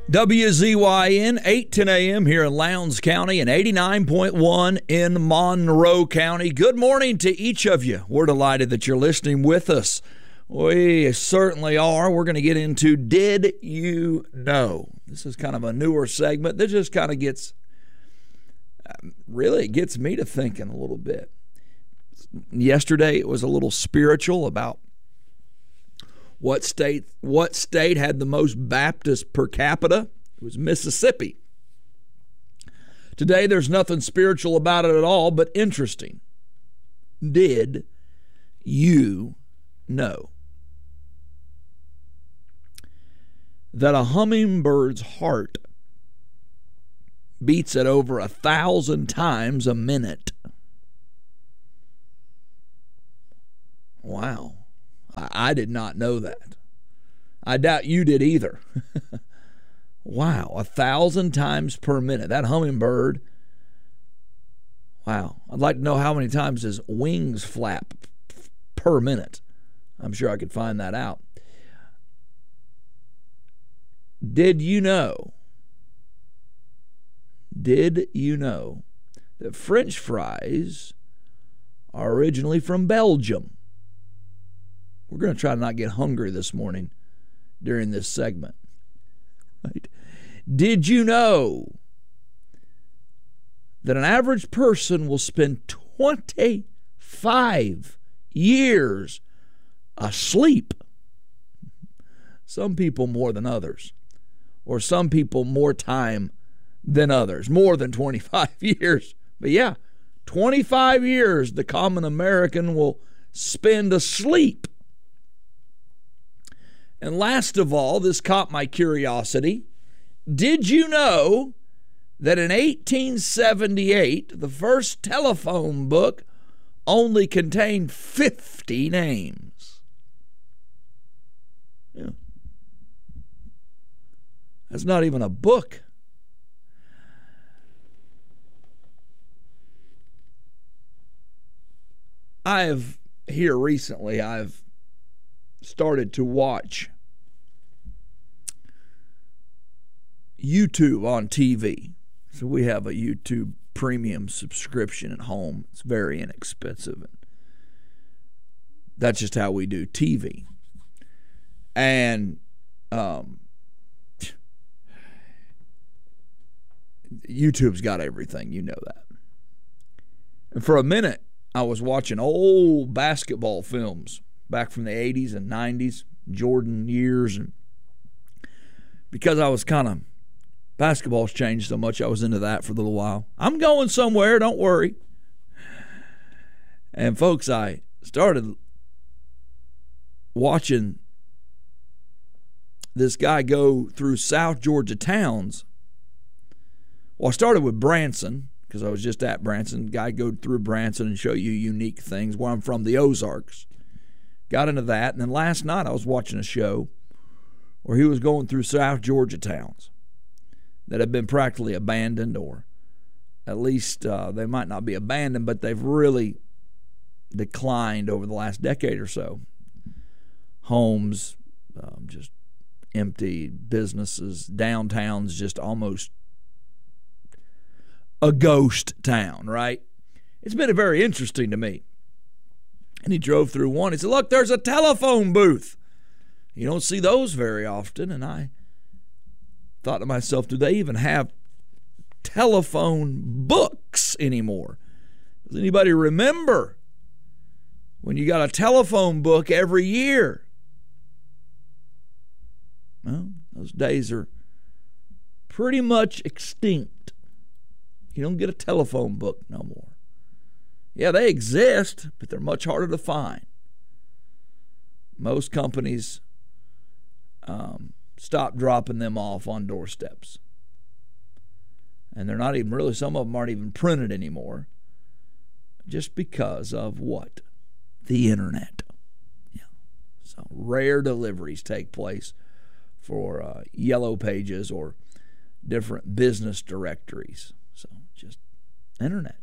WZYN, 8:10 a.m. here in Lowndes County and 89.1 in Monroe County. Good morning to each of you. We're delighted that you're listening with us. We certainly are. We're going to get into Did You Know? This is kind of a newer segment that just kind of gets me to thinking a little bit. Yesterday it was a little spiritual about what state had the most Baptist per capita. It was Mississippi. Today there's nothing spiritual about it at all, but interesting. Did you know that a hummingbird's heart beats at over 1,000 times a minute? Wow. I did not know that. I doubt you did either. Wow, 1,000 times per minute. That hummingbird, wow. I'd like to know how many times his wings flap per minute. I'm sure I could find that out. Did you know that French fries are originally from Belgium? We're going to try to not get hungry this morning during this segment. Right? Did you know that an average person will spend 25 years asleep? Some people more than others, or some people more time than others, more than 25 years. But yeah, 25 years the common American will spend asleep. And last of all, this caught my curiosity. Did you know that in 1878, the first telephone book only contained 50 names? Yeah. That's not even a book. I've started to watch YouTube on TV. So we have a YouTube premium subscription at home. It's very inexpensive. And that's just how we do TV. And YouTube's got everything. You know that. And for a minute, I was watching old basketball films back from the 80s and 90s, Jordan years. And because I was basketball's changed so much, I was into that for a little while. I'm going somewhere, don't worry. And folks, I started watching this guy go through South Georgia towns. Well, I started with Branson, because I was just at Branson. Guy go through Branson and show you unique things. Where I'm from, the Ozarks. Got into that, and then last night I was watching a show where he was going through South Georgia towns that have been practically abandoned, or at least they might not be abandoned, but they've really declined over the last decade or so. Homes just empty, businesses, downtowns just almost a ghost town, right? It's been very interesting to me. And he drove through one. He said, look, there's a telephone booth. You don't see those very often. And I thought to myself, do they even have telephone books anymore? Does anybody remember when you got a telephone book every year? Well, those days are pretty much extinct. You don't get a telephone book no more. Yeah, they exist, but they're much harder to find. Most companies stop dropping them off on doorsteps. And they're not even really, some of them aren't even printed anymore. Just because of what? The internet. Yeah. So rare deliveries take place for yellow pages or different business directories. So just internet.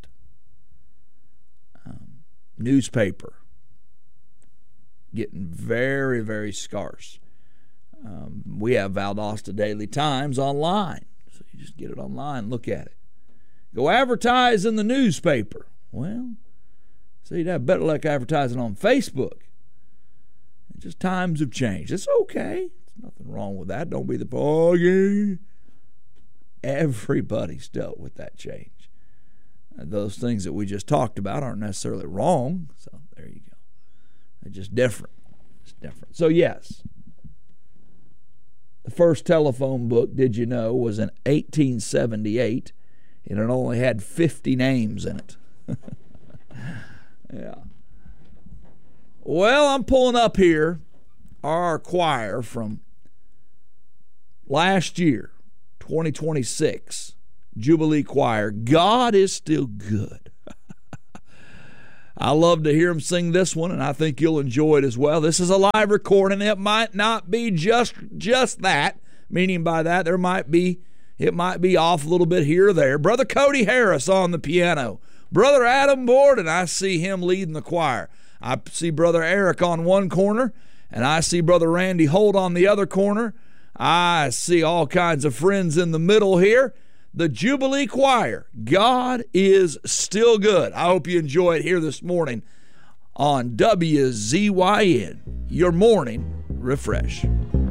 Newspaper getting very, very scarce. We have Valdosta Daily Times online. So you just get it online, look at it. Go advertise in the newspaper. Well, so you'd have better luck advertising on Facebook. Just times have changed. It's okay. There's nothing wrong with that. Don't be the, oh, yeah. Everybody's dealt with that change. Those things that we just talked about aren't necessarily wrong. So there you go. They're just different. It's different. So yes, the first telephone book, did you know, was in 1878, and it only had 50 names in it. Yeah. Well, I'm pulling up here our choir from last year, 2026, Jubilee Choir. God is still good. I love to hear them sing this one, and I think you'll enjoy it as well. This is a live recording. It might not be just that, meaning by that it might be off a little bit here or there. Brother Cody Harris on the piano. Brother Adam Borden, I see him leading the choir. I see Brother Eric on one corner, and I see Brother Randy Holt on the other corner. I see all kinds of friends in the middle here. The Jubilee Choir, God is still good. I hope you enjoy it here this morning on WZYN, your morning refresh.